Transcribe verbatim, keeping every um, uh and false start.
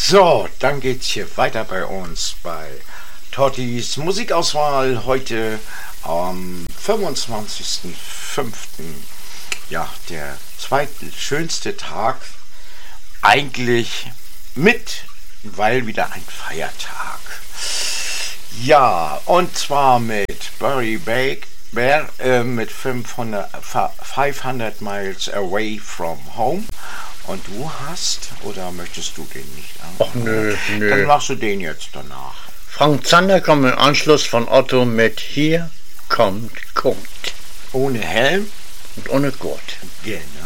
So, dann geht's hier weiter bei uns bei Tottis Musikauswahl heute am fünfundzwanzigsten fünften Ja, der zweitschönste Tag eigentlich mit, weil wieder ein Feiertag. Ja, und zwar mit Barry Bake, Bear, äh, mit fünfhundert Miles Away from Home. Und du hast, oder möchtest du den nicht anfangen? Ach nö, nö. Dann machst du den jetzt danach. Frank Zander kommt im Anschluss von Otto mit Hier kommt Kurt. Ohne Helm und ohne Gurt. Genau.